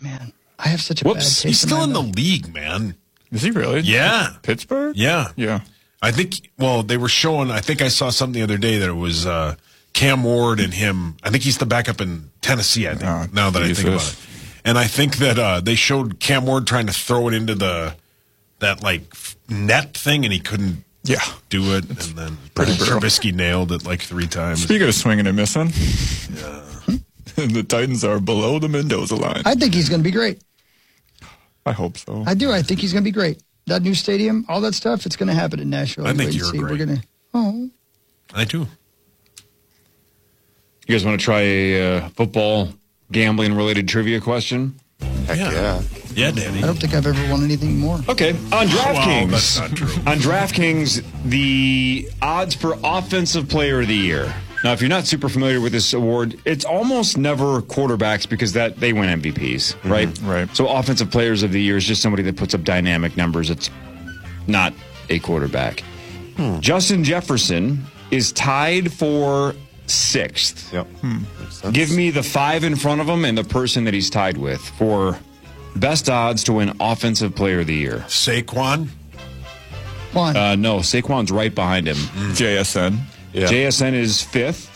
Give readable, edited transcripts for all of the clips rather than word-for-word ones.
man. I have such a bad taste. He's still in the mouth. league, man. Is he really? Yeah. Pittsburgh? Yeah. Yeah. I think, they were showing, I think I saw something the other day that it was Cam Ward and him. I think he's the backup in Tennessee, I think, now that I think about it. And I think that they showed Cam Ward trying to throw it into that net thing, and he couldn't do it. And then Trubisky nailed it 3 times. Speaking of swinging and missing, the Titans are below the Mendoza line. I think he's going to be great. I hope so. I do. I think he's going to be great. That new stadium, all that stuff, it's going to happen in Nashville. I think you're great. We're going to. I do. You guys want to try a football gambling-related trivia question? Heck yeah. Yeah, Danny. I don't think I've ever won anything more. Okay. On DraftKings, that's not true. On DraftKings, the odds for Offensive Player of the Year. Now, if you're not super familiar with this award, it's almost never quarterbacks because they win MVPs, right? Right. So Offensive Players of the Year is just somebody that puts up dynamic numbers. It's not a quarterback. Justin Jefferson is tied for 6th. Yep. Give me the 5 in front of him and the person that he's tied with for best odds to win Offensive Player of the Year. Saquon? Juan. No, Saquon's right behind him. JSN. Yeah. JSN is 5th.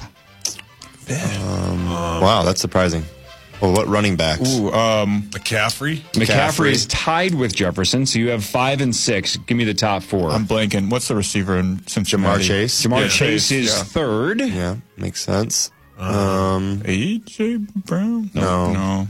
Wow, that's surprising. Well, what running backs? Ooh, McCaffrey? McCaffrey is tied with Jefferson, so you have 5 and 6. Give me the top 4. I'm blanking. What's the receiver in Cincinnati? Jamar Chase. Jamar Chase is 3rd. Yeah, makes sense. A.J. Brown? No.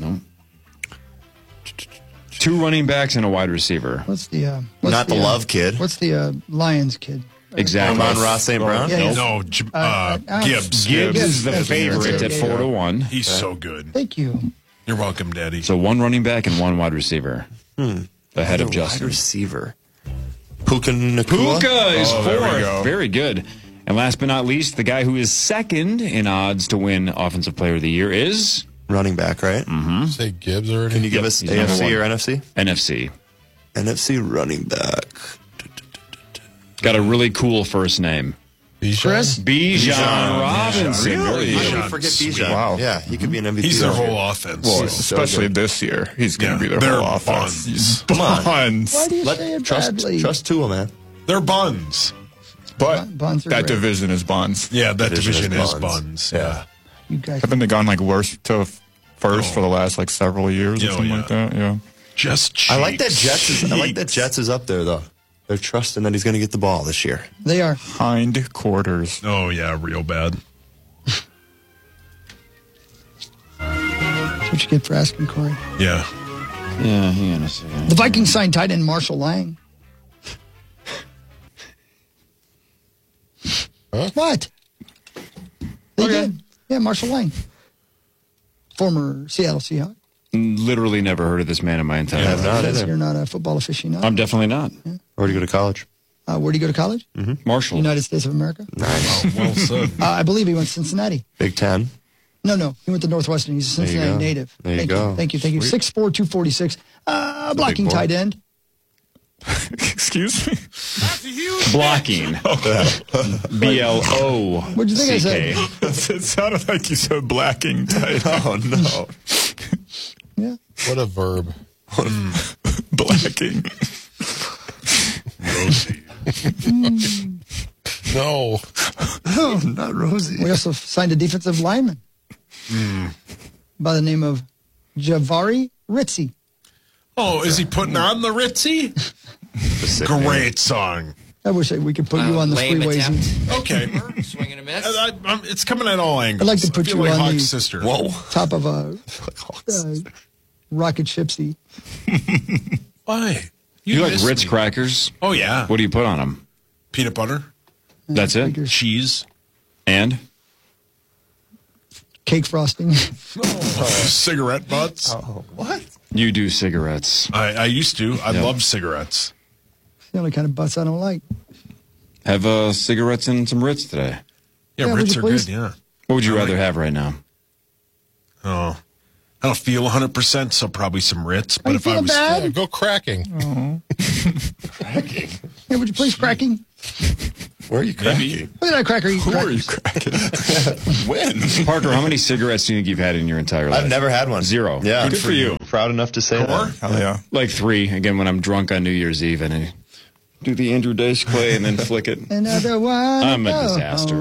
2 running backs and a wide receiver. What's the Not the Love kid. What's the Lions kid? Exactly. Amon-Ra St. Brown? Yeah, No, Gibbs. Gibbs is the That's favorite at it. 4-1. He's so good. Thank you. You're welcome, Daddy. So 1 running back and 1 wide receiver. Ahead of Wide Justin. receiver. Puka Nacua? Puka is there we 4th. go. Very good. And last but not least, the guy who is 2nd in odds to win Offensive Player of the Year is Running back, right? Say Gibbs already. Can you give us he's number AFC 1. or NFC? NFC. NFC running back. Got a really cool first name. Chris? Bijan Robinson. Really? Very How good. did we forget Bijan? Wow. Yeah, he could be an MVP. He's their this year. whole offense. Well, especially this year. He's going to be their they're whole offense. buns. Come on. Buns. Why do you say it badly? Trust Tua, man. They're buns. But Buns are that great. division is buns. Yeah, that division is buns. buns. Yeah. You guys. Haven't they gone worst to first for the last several years or Yeah, something like that? Yeah. Just I like that cheeks. Jets is up there though. They're trusting that he's going to get the ball this year. They are. Hind quarters. Oh, yeah, real bad. That's what you get for asking, Corey. Yeah. Yeah, hang on a second. The Vikings signed tight end Marshall Lang. What? They did. Yeah, Marshall Lang. Former Seattle Seahawks. Literally never heard of this man in my entire have life. not Because either. you're not a football aficionado. I'm definitely not. Where'd you go to college? Where'd he go to college? Marshall. United States of America. Nice. Well said. I believe he went to Cincinnati. Big Ten. No. He went to Northwestern. He's a There you Cincinnati go. native. There you Thank go. Thank you. 6'4", 246. Blocking boy. tight end. Excuse me? Blocking. B-L-O. What'd you think I said? It sounded like you said blacking tight. Oh no. Yeah. What a verb. Blacking. Rosie. No. No, not Rosie. We also signed a defensive lineman by the name of Javari Ritzy. Oh, is he putting on the Ritzy? Great song. I wish we could put you on the Lame freeways. attempt. Okay. Swing and a miss. It's coming at all angles. I'd like to put I feel you like on Hawk's the sister. Whoa. top of a rocket shipsy. Why? You like missed Ritz me. crackers? Oh, yeah. What do you put on them? Peanut butter, That's it? Figures. cheese, And? Cake frosting. cigarette butts. What? You do cigarettes. I used to. I Yeah. love cigarettes. The only kind of butts I don't like. Have cigarettes and some Ritz today. Yeah, Yeah, would Ritz you are please? good, yeah. What would you I rather like- have right now? Oh. I don't feel 100%, so probably some Ritz. Are But you if I feeling was. bad? Yeah, go cracking. Hey, would you please cracking? Where are you cracking? Look at that cracker. Who are you cracking? When? Parker, how many cigarettes do you think you've had in your entire life? I've never had one. 0. Yeah. Good for you. proud enough to say that? Hell yeah. Like 3, again, when I'm drunk on New Year's Eve and I do the Andrew Dice Clay and then flick it. Another one. I'm a disaster.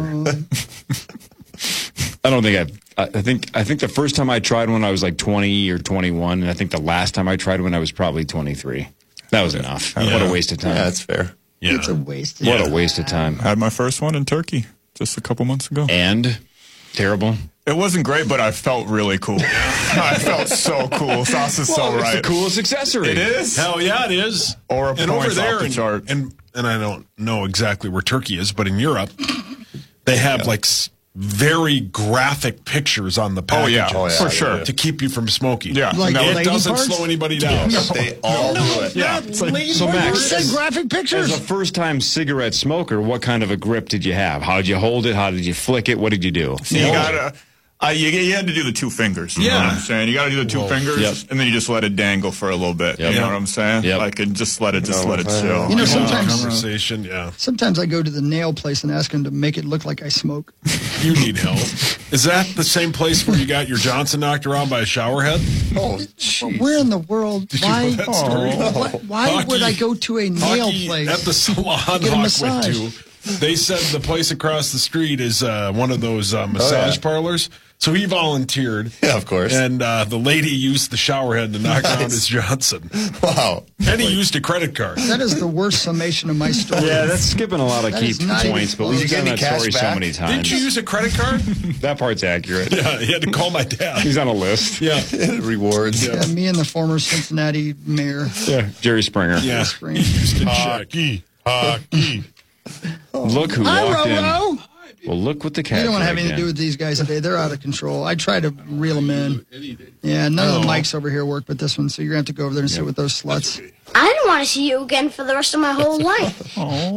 I don't think I think the first time I tried one I was like 20 or 21, and I think the last time I tried one I was probably 23. That was enough. Yeah. What a waste of time. Yeah, that's fair. Yeah. It's a waste. What a waste of time. I had my first one in Turkey just a couple months ago. And terrible. It wasn't great, but I felt really cool. I felt so cool. Sauce is so It's right. the coolest accessory. It is. Hell yeah, it is. Or a and over points there, off the chart. and I don't know exactly where Turkey is, but in Europe, they have like very graphic pictures on the packages. For sure. To keep you from smoking. Yeah. Like And that It lady doesn't parts? slow anybody down. They all do it. Yeah. So Max, Said graphic pictures. as a first-time cigarette smoker, what kind of a grip did you have? How did you hold it? How did you flick it? What did you do? You gotta. You had to do the 2 fingers. You know what I'm saying? You got to do the 2 fingers, Yep. and then you just let it dangle for a little bit. Yep. You know what I'm saying? Yep. Like, and just let it chill. You know, Sometimes sometimes conversation, yeah. sometimes I go to the nail place and ask them to make it look like I smoke. You need help. Is that the same place where you got your Johnson knocked around by a shower head? Oh, But jeez. where in the world? Why? know that story? Why would I go to a nail Hockey place? at the salon Get a Hawk went massage. to? They said the place across the street is one of those massage parlors. So he volunteered. Yeah, of course. And the lady used the shower head to knock down his Johnson. Wow. And he used a credit card. That is the worst summation of my story. Yeah, that's skipping a lot of That key is not even points, but close. we've Did you done get that any cash story so back? many times. Didn't you use a credit card? That part's accurate. Yeah, he had to call my dad. He's on a list. Yeah. Rewards. Yeah, me and the former Cincinnati mayor. Yeah, Jerry Springer. Yeah. Screen. Used to check. Hockey. Look who Hi, walked in. Roro. Well, look what the cat. You don't want to have dragged anything to do in. with these guys today. They're out of control. I try to reel them in. Yeah, none of the mics over here work but this one, so you're going to have to go over there and sit with those sluts. I don't want to see you again for the rest of my whole life.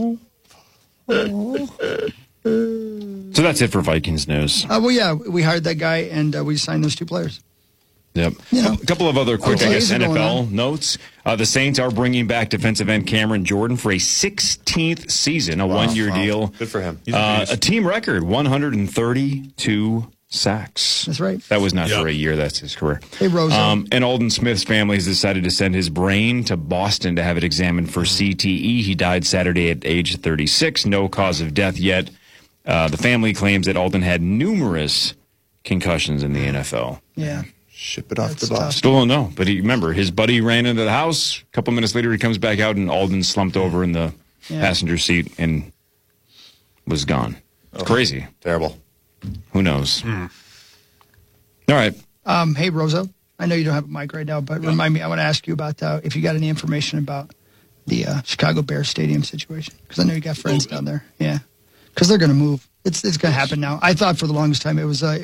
So that's it for Vikings news. Well, yeah, we hired that guy, and we signed those 2 players. Yep. You know, A couple of other quick, I guess, OTAs are going NFL notes. The Saints are bringing back defensive end Cameron Jordan for a 16th season, a one-year deal. Good for him. A team record, 132 sacks. That's right. That was not Yep. for a year. That's his career. Hey, Rosa. And Alden Smith's family has decided to send his brain to Boston to have it examined for CTE. He died Saturday at age 36. No cause of death yet. The family claims that Alden had numerous concussions in the NFL. Yeah. Ship it off That's the box. tough. Still don't know, but remember, his buddy ran into the house. A couple minutes later, he comes back out, and Alden slumped over in the passenger seat and was gone. It's crazy. Terrible. Who knows? All right. Hey, Rosa. I know you don't have a mic right now, but remind me, I want to ask you about if you got any information about the Chicago Bears stadium situation, because I know you got friends down there. Yeah. Because they're going to move. It's going to happen now. I thought for the longest time it was a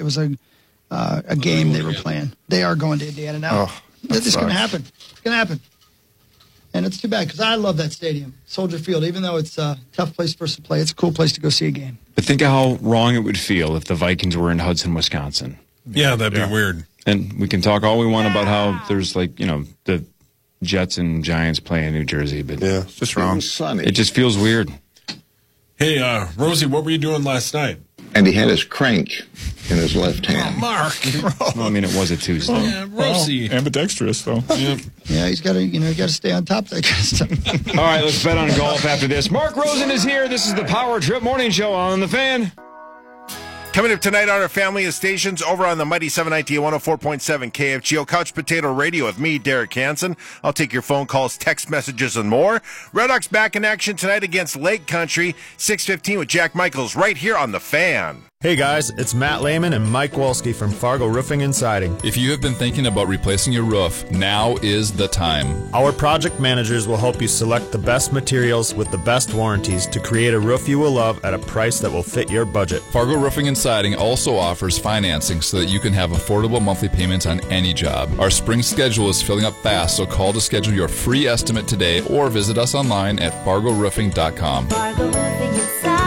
game they were playing. They are going to Indiana now. It's going to happen. It's going to happen. And it's too bad because I love that stadium, Soldier Field. Even though it's a tough place for us to play, it's a cool place to go see a game. But think of how wrong it would feel if the Vikings were in Hudson, Wisconsin. Yeah, that'd be weird. And we can talk all we want about how there's the Jets and Giants playing in New Jersey, but Yeah. It's just wrong. it just feels weird. Hey, Rosie, what were you doing last night? And he had his crank in his left hand. Mark. Well, I mean, it was a Tuesday. Yeah, Rosie. Ambidextrous, though. Yeah, he's got to stay on top of that kind of stuff. All right, let's bet on golf after this. Mark Rosen is here. This is the Power Trip Morning Show on The Fan. Coming up tonight on our family of stations over on the Mighty 790 104.7 KFGO Couch Potato Radio with me, Derek Hansen. I'll take your phone calls, text messages, and more. Red Hawks back in action tonight against Lake Country, 6:15 with Jack Michaels right here on The Fan. Hey guys, it's Matt Lehman and Mike Wolski from Fargo Roofing and Siding. If you have been thinking about replacing your roof, now is the time. Our project managers will help you select the best materials with the best warranties to create a roof you will love at a price that will fit your budget. Fargo Roofing and Siding also offers financing so that you can have affordable monthly payments on any job. Our spring schedule is filling up fast, so call to schedule your free estimate today or visit us online at fargoroofing.com. Fargo Roofing and Siding.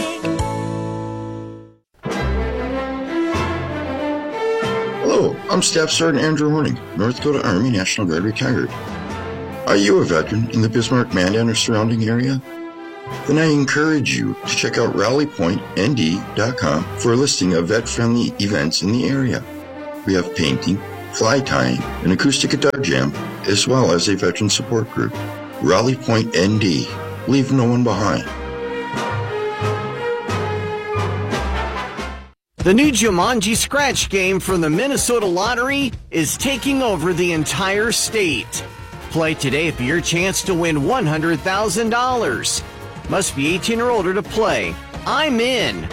Hello, I'm Staff Sergeant Andrew Horning, North Dakota Army National Guard retired. Are you a veteran in the Bismarck, Mandan, or surrounding area? Then I encourage you to check out rallypointnd.com for a listing of vet-friendly events in the area. We have painting, fly tying, an acoustic guitar jam, as well as a veteran support group. Raleigh Point ND. Leave no one behind. The new Jumanji Scratch game from the Minnesota Lottery is taking over the entire state. Play today for your chance to win $100,000. Must be 18 or older to play. I'm in.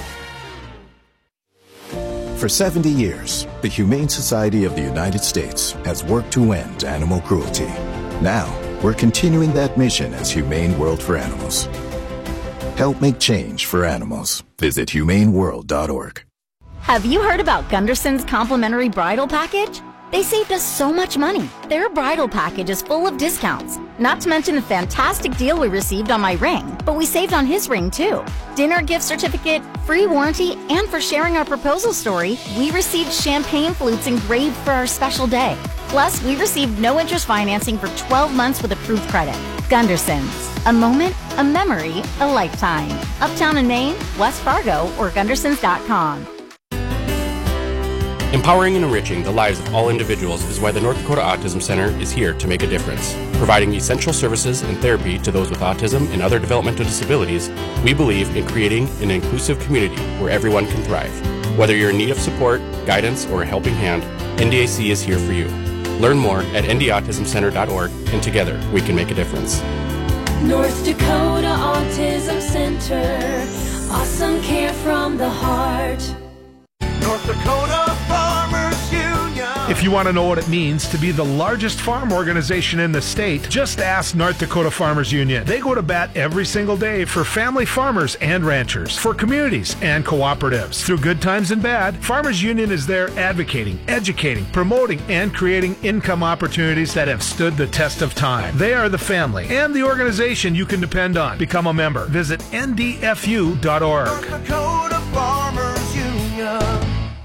For 70 years, the Humane Society of the United States has worked to end animal cruelty. Now, we're continuing that mission as Humane World for Animals. Help make change for animals. Visit humaneworld.org. Have you heard about Gunderson's complimentary bridal package? They saved us so much money. Their bridal package is full of discounts. Not to mention the fantastic deal we received on my ring, but we saved on his ring too. Dinner gift certificate, free warranty, and for sharing our proposal story, we received champagne flutes engraved for our special day. Plus, we received no interest financing for 12 months with approved credit. Gunderson's. A moment, a memory, a lifetime. Uptown in Maine, West Fargo, or Gundersons.com. Empowering and enriching the lives of all individuals is why the North Dakota Autism Center is here to make a difference. Providing essential services and therapy to those with autism and other developmental disabilities, we believe in creating an inclusive community where everyone can thrive. Whether you're in need of support, guidance, or a helping hand, NDAC is here for you. Learn more at ndautismcenter.org, and together we can make a difference. North Dakota Autism Center. Awesome care from the heart. North Dakota Farmers Union. If you want to know what it means to be the largest farm organization in the state, just ask North Dakota Farmers Union. They go to bat every single day for family farmers and ranchers, for communities and cooperatives. Through good times and bad, Farmers Union is there advocating, educating, promoting, and creating income opportunities that have stood the test of time. They are the family and the organization you can depend on. Become a member. Visit ndfu.org. North Dakota Farmers Union.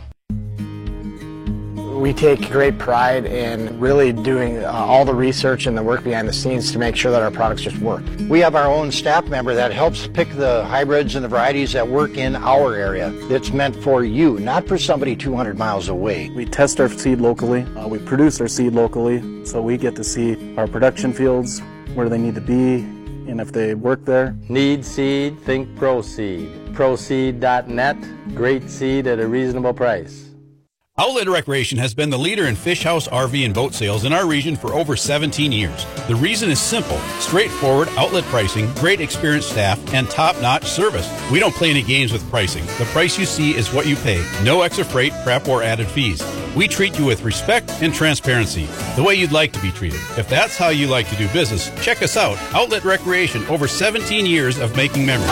We take great pride in really doing all the research and the work behind the scenes to make sure that our products just work. We have our own staff member that helps pick the hybrids and the varieties that work in our area. It's meant for you, not for somebody 200 miles away. We test our seed locally. We produce our seed locally, so we get to see our production fields, where they need to be, and if they work there. Need seed? Think ProSeed. ProSeed.net. Great seed at a reasonable price. Outlet Recreation has been the leader in fish house, RV, and boat sales in our region for over 17 years. The reason is simple: straightforward outlet pricing, great experienced staff, and top-notch service. We don't play any games with pricing. The price you see is what you pay. No extra freight, prep, or added fees. We treat you with respect and transparency, the way you'd like to be treated. If that's how you like to do business, check us out. Outlet Recreation, over 17 years of making memories.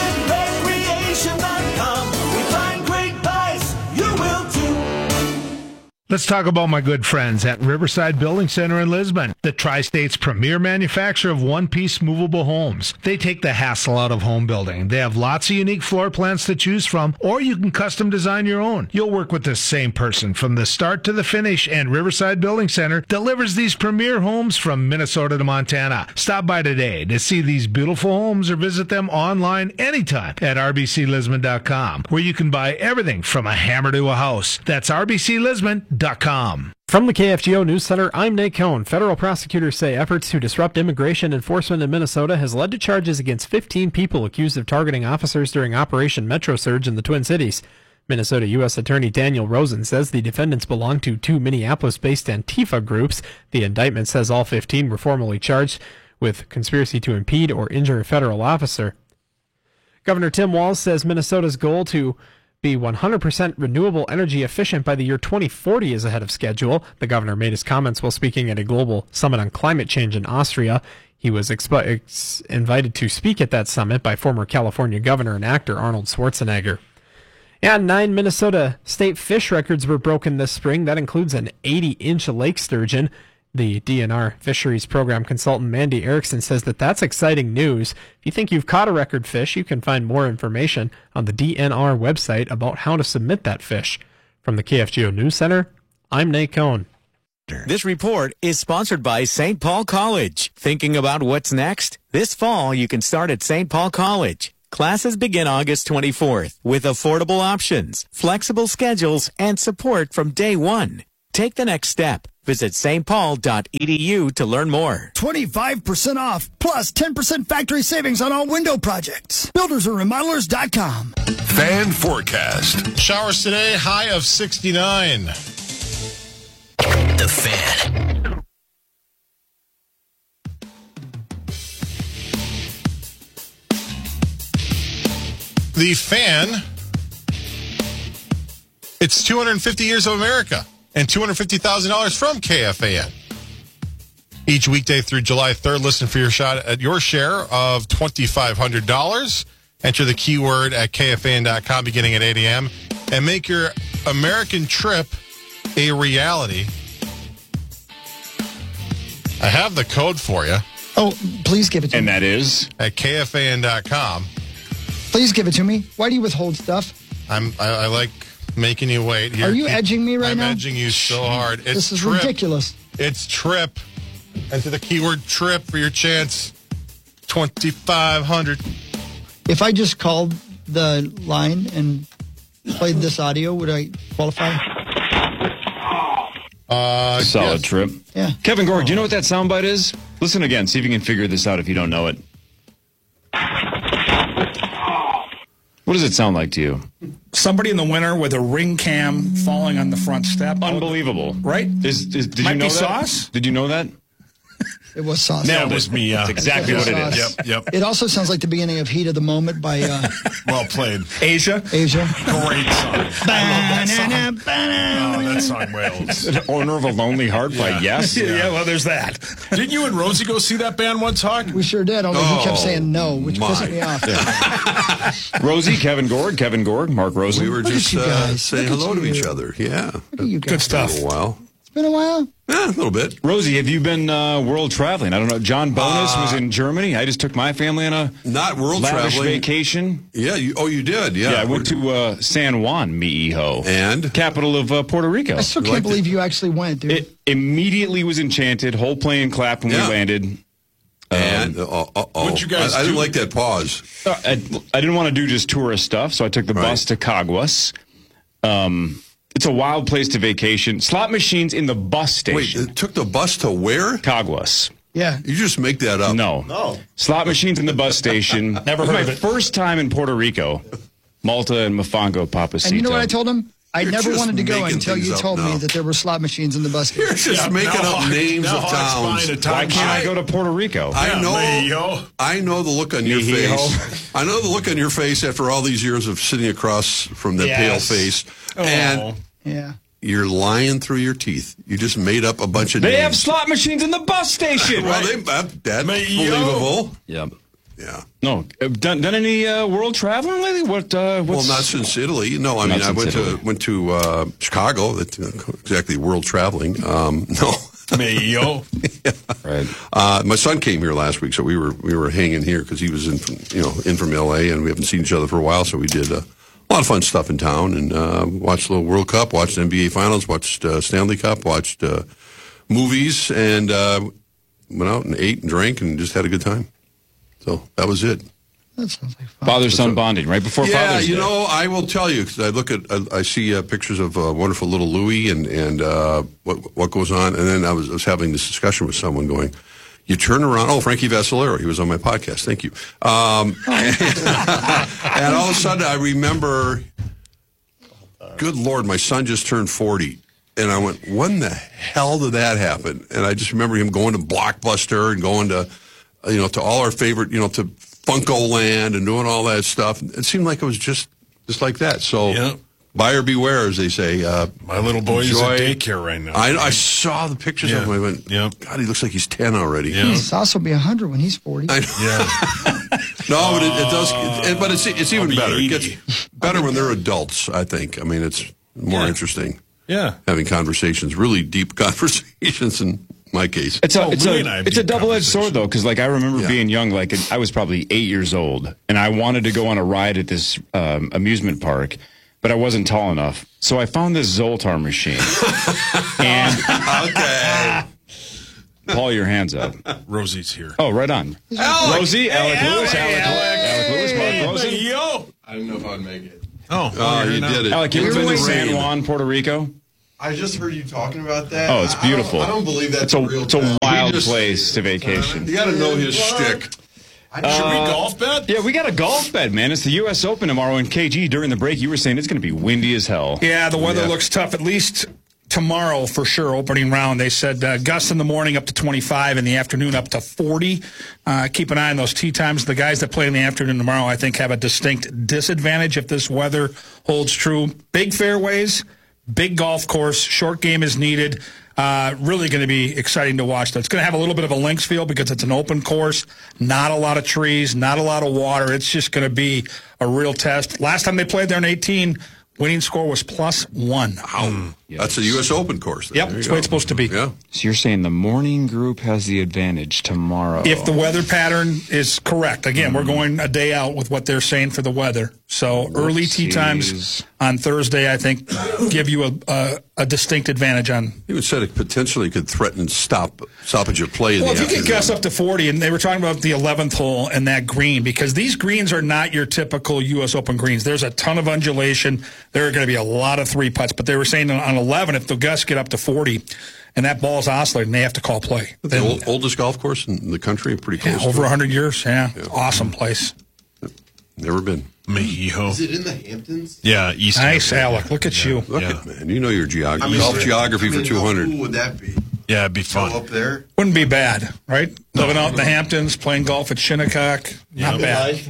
OutletRecreation.com. We find great buys. You will too. Let's talk about my good friends at Riverside Building Center in Lisbon, the Tri-State's premier manufacturer of one-piece movable homes. They take the hassle out of home building. They have lots of unique floor plans to choose from, or you can custom design your own. You'll work with the same person from the start to the finish, and Riverside Building Center delivers these premier homes from Minnesota to Montana. Stop by today to see these beautiful homes or visit them online anytime at rbclisbon.com, where you can buy everything from a hammer to a house. That's rbclisbon.com. From the KFGO News Center, I'm Nate Cohn. Federal prosecutors say efforts to disrupt immigration enforcement in Minnesota has led to charges against 15 people accused of targeting officers during Operation Metro Surge in the Twin Cities. Minnesota U.S. Attorney Daniel Rosen says the defendants belong to two Minneapolis-based Antifa groups. The indictment says all 15 were formally charged with conspiracy to impede or injure a federal officer. Governor Tim Walz says Minnesota's goal to be 100% renewable energy efficient by the year 2040 is ahead of schedule. The governor made his comments while speaking at a global summit on climate change in Austria. He was invited to speak at that summit by former California governor and actor Arnold Schwarzenegger. And 9 Minnesota state fish records were broken this spring. That includes an 80-inch lake sturgeon. The DNR Fisheries Program consultant Mandy Erickson says that that's exciting news. If you think you've caught a record fish, you can find more information on the DNR website about how to submit that fish. From the KFGO News Center, I'm Nate Cohn. This report is sponsored by St. Paul College. Thinking about what's next? This fall, you can start at St. Paul College. Classes begin August 24th with affordable options, flexible schedules, and support from day one. Take the next step. Visit stpaul.edu to learn more. 25% off, plus 10% factory savings on all window projects. Buildersandremodelers.com. Fan forecast. Showers today, high of 69. The Fan. The Fan, it's 250 years of America and $250,000 from KFAN. Each weekday through July 3rd, listen for your shot at your share of $2,500. Enter the keyword at KFAN.com beginning at 8 a.m. and make your American trip a reality. I have the code for you. Oh, please give it to me. And that is? At KFAN.com. Please give it to me. Why do you withhold stuff? I like making you wait. Here, Are you edging me right now? I'm edging you so hard. It's This is trip. ridiculous. It's trip. Enter the keyword trip for your chance. 2,500. If I just called the line and played this audio, would I qualify? Solid trip. Yeah. Kevin Gorg, do you know what that soundbite is? Listen again. See if you can figure this out if you don't know it. What does it sound like to you? Somebody in the winter with a ring cam falling on the front step. Unbelievable. Right? Did Might you know be that? sauce? Did you know that? It was sauce. That was me. That's exactly what it is. Yep. It also sounds like the beginning of Heat of the Moment by Well played. Asia. Great song. I love that song. Oh, that song wails. An owner of a lonely heart by Yes. Yeah, well, there's that. Didn't you and Rosie go see that band one time? We sure did, only he kept saying no, which pissed me off. Rosie, Kevin Gorg, Mark Rosen. We were Look just at you guys. saying Look at hello to you. each other. Yeah. Look at you guys. Good stuff. For a while. It's been a while. Yeah, a little bit. Rosie, have you been world traveling? I don't know. John Bonus was in Germany. I just took my family on a not world lavish traveling vacation. Yeah. You did. Yeah. I went to San Juan, Mi'iho, and capital of Puerto Rico. I still can't believe you actually went, dude. It immediately was enchanted. Whole plane clapped when we landed. And What'd you guys I didn't do? like that pause. I didn't want to do just tourist stuff, so I took the bus to Caguas. It's a wild place to vacation. Slot machines in the bus station. Wait, it took the bus to where? Caguas. Yeah. You just make that up. No. Slot machines in the bus station. Never It was heard my of it. first time in Puerto Rico. Malta and Mofongo, Papacito. And you know what I told him? I You're never just wanted to go making until things you up told me now. that there were slot machines in the bus station. You're just making up names of towns. Why can't I go to Puerto Rico? I know the look on your Mi'iho. face. I know the look on your face after all these years of sitting across from that pale face. And Yeah. you're lying through your teeth. You just made up a bunch of They names. have slot machines in the bus station. Well, that's believable. Yep. Yeah. No. Done any world traveling lately? What's Well, not since Italy. No, I mean, I went to Chicago. That's exactly world traveling. No. Mayo. Right. My son came here last week, so we were hanging here because he was in from L.A. and we haven't seen each other for a while. So we did a lot of fun stuff in town and watched a little World Cup, watched NBA Finals, watched Stanley Cup, watched movies, and went out and ate and drank and just had a good time. So that was it. That sounds like fun. Father-son bonding right before Father's Day. Yeah, I will tell you because I see pictures of wonderful little Louie and what goes on, and then I was having this discussion with someone going, you turn around. Oh, Frankie Vassalero, he was on my podcast. Thank you. And all of a sudden, I remember, good Lord, my son just turned 40. And I went, when the hell did that happen? And I just remember him going to Blockbuster and going to, to all our favorite, to Funko Land and doing all that stuff. It seemed like it was just like that. So buyer beware, as they say. My little boy is enjoy- at daycare right now. I saw the pictures of him. I went, God, he looks like he's 10 already. He's also be 100 when he's 40. I know. No, but it does. But it's even better. It gets better when they're adults, I think. I mean, it's more interesting. Yeah. Having conversations, really deep conversations in my case. It's a double-edged sword, though, because, I remember being young, I was probably 8 years old, and I wanted to go on a ride at this amusement park, but I wasn't tall enough. So I found this Zoltar machine. And okay. Paul, your hands up. Rosie's here. Oh, right on. Alec. Rosie, Alec Lewis, Alec Lewis, Mark Rosen. Yo. I don't know if I'd make it. Oh, you did it. Alec, you ever been to San Juan, Puerto Rico? I just heard you talking about that. Oh, it's beautiful. I don't believe that's real. It's a wild place to vacation. You got to know his shtick. Should we golf bet? Yeah, we got a golf bet, man. It's the U.S. Open tomorrow. And KG, during the break, you were saying it's going to be windy as hell. Yeah, the weather looks tough. At least tomorrow, for sure, opening round. They said gusts in the morning up to 25, in the afternoon up to 40. Keep an eye on those tee times. The guys that play in the afternoon tomorrow, I think, have a distinct disadvantage if this weather holds true. Big fairways, big golf course, short game is needed. Really going to be exciting to watch. It's going to have a little bit of a links feel because it's an open course, not a lot of trees, not a lot of water. It's just going to be a real test. Last time they played there in 18, winning score was +1. Wow. That's a U.S. Open course. Yep, that's the way it's supposed to be. Yeah. So you're saying the morning group has the advantage tomorrow. If the weather pattern is correct. Again, we're going a day out with what they're saying for the weather. So early tee times on Thursday, I think, give you a distinct advantage on. You would said it potentially could threaten stoppage of play. Well, if you could guess up to 40, and they were talking about the 11th hole and that green, because these greens are not your typical U.S. Open greens. There's a ton of undulation. There are going to be a lot of three putts, but they were saying on 11, if the gusts get up to 40 and that ball's oscillating, they have to call play. The oldest golf course in the country, pretty close. Over 100 years, Awesome place. Never been. Mejijo. Is it in the Hamptons? Yeah, East Nice, Hampton. Alec. Look at you. Look at man. You know your golf geography for 200. How cool would that be? Yeah, it'd be fun. Go up there? Wouldn't be bad, right? Living out in the Hamptons, playing golf at Shinnecock. Not bad.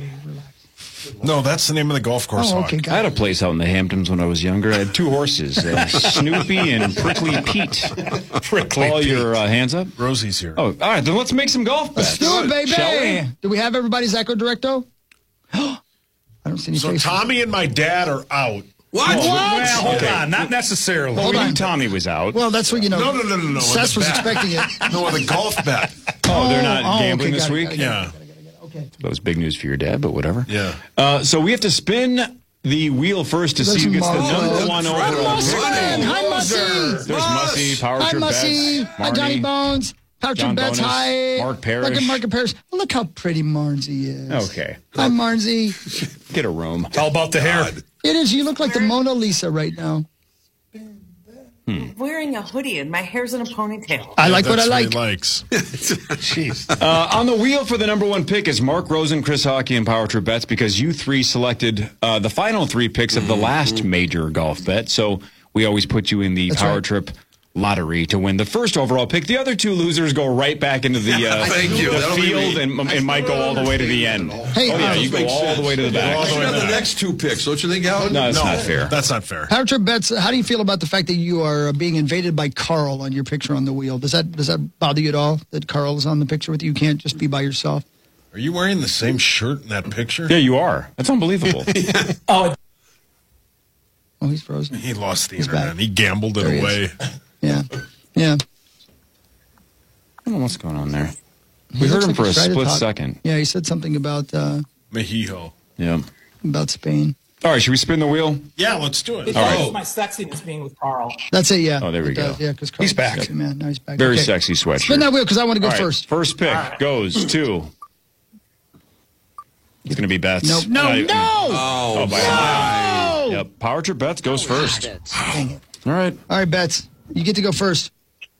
No, that's the name of the golf course. Oh, okay, I had a place out in the Hamptons when I was younger. I had 2 horses, Snoopy and Prickly Pete. All your hands up? Rosie's here. Oh, all right, then let's make some golf bets. Let's do it, baby. Shall we? Do we have everybody's Echo Directo? I don't see any So faces. Tommy and my dad are out. What? Well, hold on. Not necessarily. Well, we knew Tommy was out. Well, that's what you know. No. Seth was expecting it. No, the golf bet. Oh, they're not gambling okay, this week? Yeah. That was big news for your dad, but whatever. Yeah. So we have to spin the wheel first to see who gets the number one overall. Hi, Mussy. There's Mussy, Power Hi, Trip Mussy. Bets, Hi, Johnny Marnie, Bones. Power Trip John Bets. Bonus, Hi. Mark Parrish. Look at Mark Parrish. Look how pretty Marnsey is. Okay. Hi, Marnsey. Get a room. It's all about the hair. It is. You look like the Mona Lisa right now. I'm wearing a hoodie and my hair's in a ponytail. I like what I like. He likes. Jeez. On the wheel for the number one pick is Mark Rosen, Chris Hockey, and Power Trip Bets because you 3 selected the final 3 picks of the last major golf bet. So we always put you in the Power Trip lottery to win the first overall pick. The other 2 losers go right back into the, the field and might go all the way to the end. Hey, you go all the way to the back. You got the next 2 picks, don't you think, Alan? No, it's not fair. That's not fair. Power Trip Bets, how do you feel about the fact that you are being invaded by Carl on your picture on the wheel? Does that bother you at all, that Carl is on the picture with you? You can't just be by yourself? Are you wearing the same shirt in that picture? Yeah, you are. That's unbelievable. Oh, he's frozen. He lost the He's internet. back. He gambled it There he away. Yeah. Yeah. I don't know what's going on there. We heard him for a split second. Yeah, he said something about Mejijo. Yeah. about Spain. All right, should we spin the wheel? Yeah, let's do it. All right. It's my sexiness being with Carl. That's it, yeah. Oh, there we It go. does, yeah, because He's back. Man, now he's back. Very Okay. sexy sweatshirt. Spin that wheel because I want to go All right, first. First pick goes to. It's going to be Bets. Nope. No. Oh, by a mile. Yep. Power Trip Bets goes first. Dang it. All right. All right, Bets. You get to go first.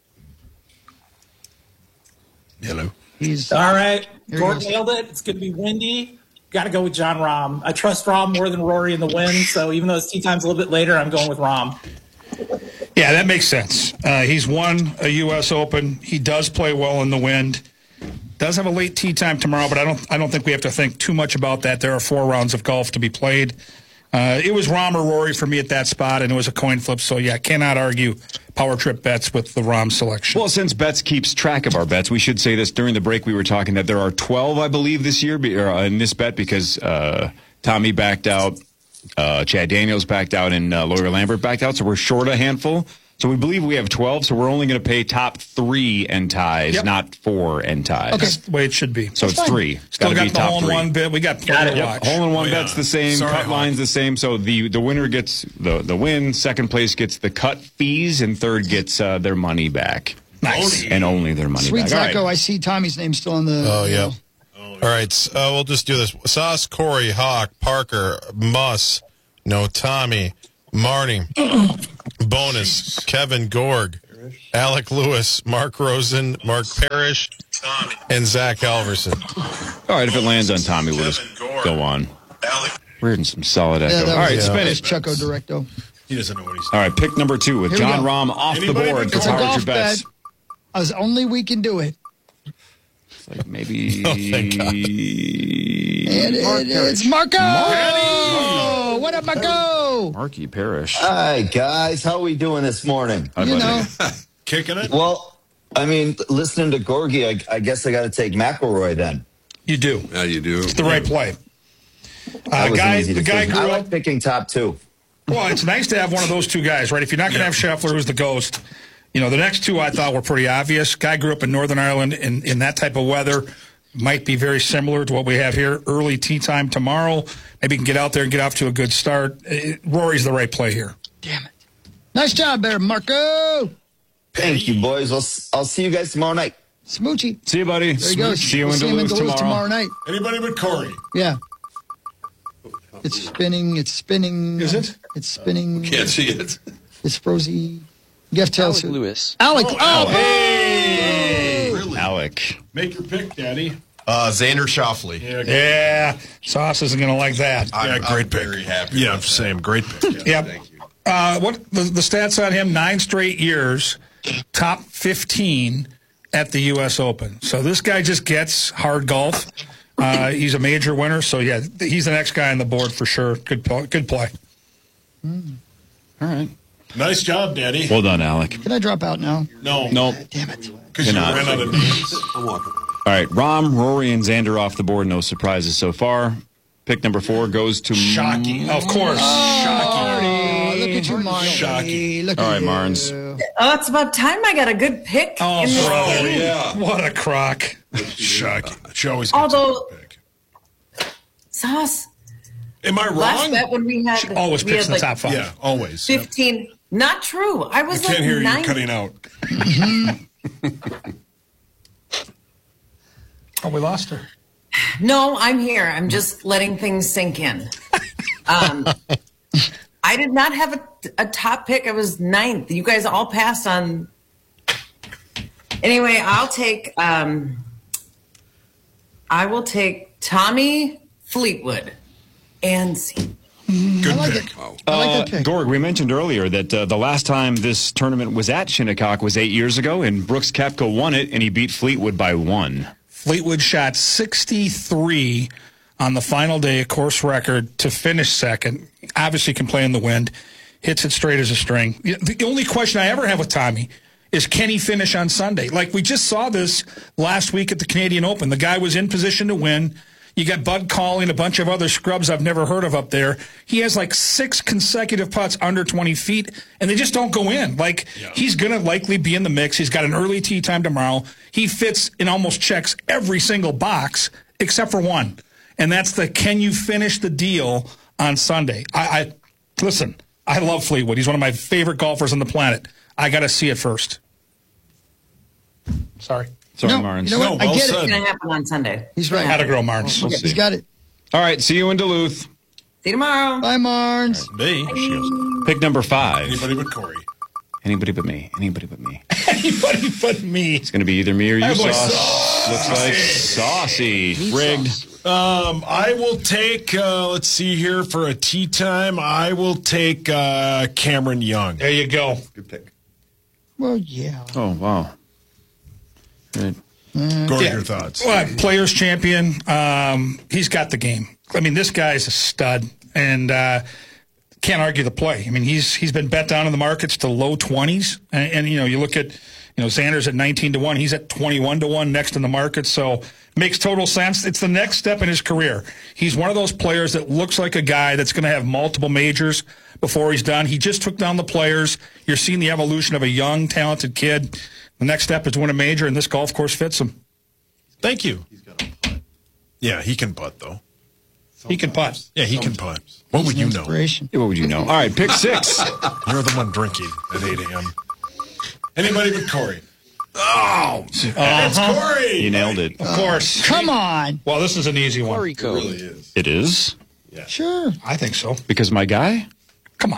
Hello. He's All right. Here he Gordon goes. nailed it. It's going to be windy. Got to go with John Rahm. I trust Rahm more than Rory in the win, so even though his tee time's a little bit later, I'm going with Rahm. Yeah, that makes sense. He's won a U.S. Open. He does play well in the wind. Does have a late tee time tomorrow, but I don't think we have to think too much about that. There are 4 rounds of golf to be played. It was Rahm or Rory for me at that spot, and it was a coin flip. So, yeah, cannot argue Power Trip Bets with the Rahm selection. Well, since Bets keeps track of our bets, we should say this. During the break, we were talking that there are 12, I believe, this year in this bet because Tommy backed out, Chad Daniels backed out, and Lawyer Lambert backed out. So we're short a handful. So we believe we have 12, so we're only going to pay top 3 and ties, not 4 and ties. Okay, that's the way it should be. So it's 3. Still Gotta got be the top hole in 3. one bit. We got plenty to watch. Hole in one bet's the same. Sorry, cut line's the same. So the winner gets the win. Second place gets the cut fees, and third gets their money back. Nice. And only their money Sweet back. Zacco. I see Tommy's name still on the. Oh, yeah. All right, so, we'll just do this. Sauce, Corey, Hawk, Parker, Muss, Tommy, Marnie, Bonus, Kevin Gorg, Alec Lewis, Mark Rosen, Mark Parrish, and Zach Alverson. All right, if it lands on Tommy, we'll just go on. We're in some solid echo. Yeah, All right, spin It's it. Chucko Directo. He doesn't know what he's All right, pick number 2 with Here we John go. Rahm off Anybody the board. but It's a Howard, golf your best. bet. As only we can do it. Like maybe. Oh, thank God. It's Marco! What up, Marco? Marky Parrish. Hi, guys. How are we doing this morning? Hi, You buddy. know, Kicking it? Well, I mean, listening to Gorgie, I guess I got to take McElroy then. You do. Yeah, you do. It's the right play. That was an easy The guy decision. grew I up. like picking top 2. Well, it's nice to have one of those two guys, right? If you're not going to have Scheffler, who's the ghost, you know, the next two I thought were pretty obvious. Guy grew up in Northern Ireland in that type of weather. Might be very similar to what we have here. Early tee time tomorrow. Maybe you can get out there and get off to a good start. Rory's the right play here. damn it. Nice job there, Marco. Thank you, boys. I'll see you guys tomorrow night. Smoochie. See you, buddy. There you go. See you We'll in see him Duluth tomorrow. night. Anybody but Corey. Yeah. It's spinning. It's spinning. Is it? It's spinning. Can't see it. It's Frozy. You have to tell us. who- Lewis. Alec. Hey! Alec. Make your pick, Daddy. Xander Schauffele. Yeah. Sauce isn't going to like that. I'm great pick. very happy. Yeah, with that. same. Great pick. Yep. Thank you. What the stats on him? 9 straight years, top 15 at the U.S. Open. So this guy just gets hard golf. He's a major winner. So yeah, he's the next guy on the board for sure. Good play. All right. Nice job, Daddy. Well done, Alec. Can I drop out now? No. Nope. Damn it. Because you Cannot. ran out of names. I'm walking. All right, Rahm, Rory, and Xander off the board. No surprises so far. Pick number 4 goes to Shockey. Of course. Oh, look at you, Marty. Shocky. Look All at right, you. Marnes. Oh, it's about time I got a good pick. Oh, in this brother. game. Yeah. What a crock. Shocky. She always gets Although- a good pick. Sauce. Am I Last wrong? bet when we had Always we picks in had the top 5. Yeah, always. Yep. 15. Not true. I I was can't like hear 9. you cutting out. Oh, we lost her. No, I'm here. I'm just letting things sink in. I did not have a top pick. I was 9th. You guys all passed on. Anyway, I will take Tommy Fleetwood and see. Good I like pick. it. I like that pick. Gorg, we mentioned earlier that the last time this tournament was at Shinnecock was 8 years ago, and Brooks Koepka won it, and he beat Fleetwood by 1. Fleetwood shot 63 on the final day, a course record, to finish second. Obviously can play in the wind. Hits it straight as a string. The only question I ever have with Tommy is, can he finish on Sunday? Like, we just saw this last week at the Canadian Open. The guy was in position to win. You got Bud Calling, a bunch of other scrubs I've never heard of up there. He has like 6 consecutive putts under 20 feet, and they just don't go in. Like, he's going to likely be in the mix. He's got an early tee time tomorrow. He fits and almost checks every single box except for one, and that's the can you finish the deal on Sunday. I listen, I love Fleetwood. He's one of my favorite golfers on the planet. I got to see it first. Sorry. Sorry, No, Marnes. you know what? I get It's it. going to happen on Sunday. He's right. Had to grow, Marnes. We'll He's see. got it. All right, see you in Duluth. See you tomorrow. Bye, Marnes. Me? She goes, Pick number 5. anybody but Corey. Anybody but me. Anybody but me. Anybody but me. It's going to be either me or you, Hey, boy, Sauce. Looks like saucy. Rigged. I will take, let's see here, for a tea time, I will take Cameron Young. There you go. Good pick. Well, yeah. Oh, wow. Good. Gorg, your thoughts. Well, Players Champion. He's got the game. I mean, this guy's a stud, and can't argue the play. I mean, he's been bet down in the markets to low 20s, and you know, you look at Xander's at 19-1. He's at 21-1 next in the market. So makes total sense. It's the next step in his career. He's one of those players that looks like a guy that's going to have multiple majors before he's done. He just took down the Players. You're seeing the evolution of a young, talented kid. The next step is to win a major, and this golf course fits him. Thank you. Yeah, he can putt, though. He can putt. Yeah, he can putt. What would you know? What would you know? All right, pick 6. You're the one drinking at 8 a.m. Anybody but Corey. Oh, it's Corey. You nailed it. Of course. Come on. Well, this is an easy one. Corey code. It really is. It is? Sure. I think so. Because my guy? Come on.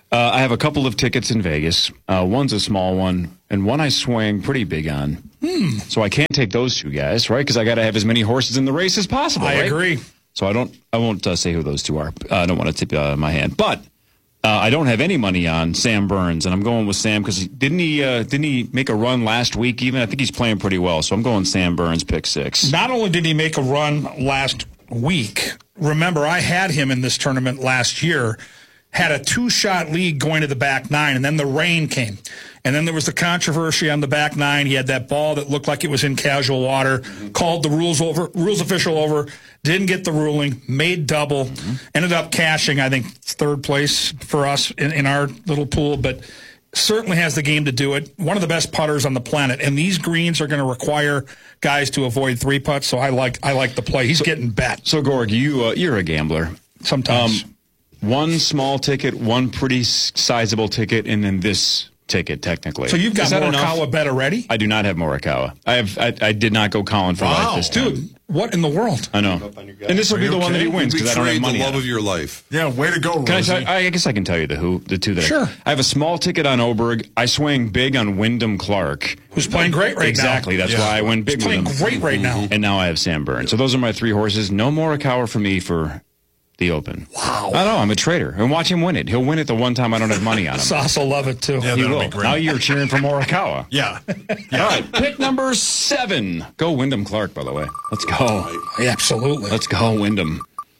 I have a couple of tickets in Vegas. One's a small one, and one I swing pretty big on. So I can't take those two guys, right? Because I got to have as many horses in the race as possible. I right? agree. So I won't say who those two are. I don't want to tip my hand, but I don't have any money on Sam Burns, and I'm going with Sam because didn't he make a run last week? Even I think he's playing pretty well. So I'm going Sam Burns, pick 6. Not only did he make a run last week, remember I had him in this tournament last year. Had a 2-shot lead going to the back 9, and then the rain came. And then there was the controversy on the back 9. He had that ball that looked like it was in casual water, called the rules official over, didn't get the ruling, made double, ended up cashing, I think, 3rd place for us in our little pool, but certainly has the game to do it. One of the best putters on the planet, and these greens are going to require guys to avoid 3-putts, so I like the play. He's getting bet. So, Gorg, you're a gambler. Sometimes. One small ticket, one pretty sizable ticket, and then this ticket, technically. So you've got Morikawa bet already? I do not have Morikawa. I did not go Colin for life this time. Dude, what in the world? I know. And this will be the one that he wins because I don't have money. The love of your life. Yeah, way to go, Can Rosie. I guess I can tell you the two that Sure. I have a small ticket on Oberg. I swing big on Wyndham Clark. Who's playing great right exactly. now. That's why I went big He's with him. playing great right now. And now I have Sam Burns. So those are my 3 horses. No Morikawa for me for the Open. Wow. I know, I'm a trader. And watch him win it. He'll win it the one time I don't have money on him. Sauce will love it, too. Yeah, He that'll will. be great. Now you're cheering for Morikawa. Yeah. All right, pick number 7. Go Wyndham Clark, by the way. Let's go. Absolutely. Let's go, Wyndham.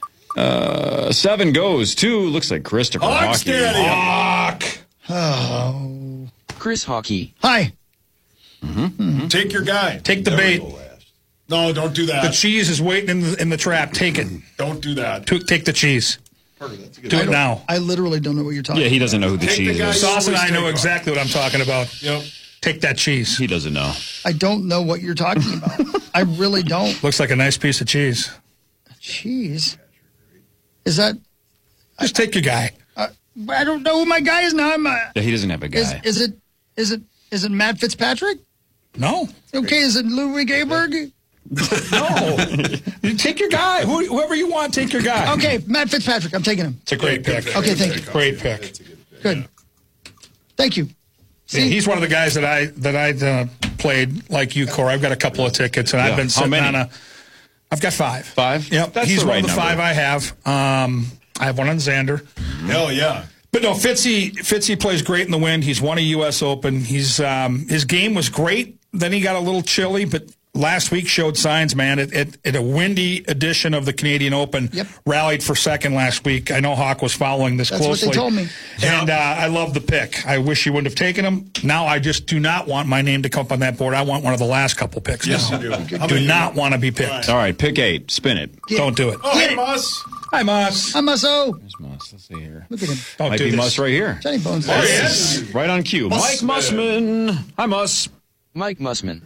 7 goes to, looks like Christopher Hawk Hockey. Stadium. Oh. Chris Hockey. Hi. Take your guy. Take the bait. No, don't do that. The cheese is waiting in the trap. Take it. Don't do that. Take the cheese. Do it now. I literally don't know what you're talking Yeah, he doesn't know who the Take the cheese guy is. Sauce and I always know take exactly what I'm talking about. Yep. Take that cheese. He doesn't know. I don't know what you're talking about. I really don't. Looks like a nice piece of cheese. Cheese. Is that? Just take your guy. I don't know who my guy is now. Yeah, he doesn't have a guy. Is it Matt Fitzpatrick? No. Okay, is it Ludwig Aberg? No. You take your guy. Whoever you want, take your guy. Okay, Matt Fitzpatrick. I'm taking him. It's a great pick. Okay, thank you. Great pick. Good. Thank you. Yeah, he's one of the guys that I played like you, Corey. I've got a couple of tickets, and I've been sitting on I've got 5. 5? Yep. That's He's the one right of the number. 5 I have. I have one on Xander. Hell yeah. But no, Fitzy plays great in the wind. He's won a U.S. Open. His game was great. Then he got a little chilly, but last week showed signs, man. At a windy edition of the Canadian Open, rallied for second last week. I know Hawk was following this closely. That's what they told me. And I love the pick. I wish he wouldn't have taken him. Now I just do not want my name to come up on that board. I want one of the last couple picks. Yes, now. you do. Do not want to be picked. All right, pick 8. Spin it. Don't do it. Oh, hey, Moss. Hi, Moss. I'm Musso. There's Muss. Let's see here. Look at him. Don't Might do be this. Muss right here. Johnny Bones. There he is. Right on cue. Mike Mussman. Hi, Muss. Mike Mussman.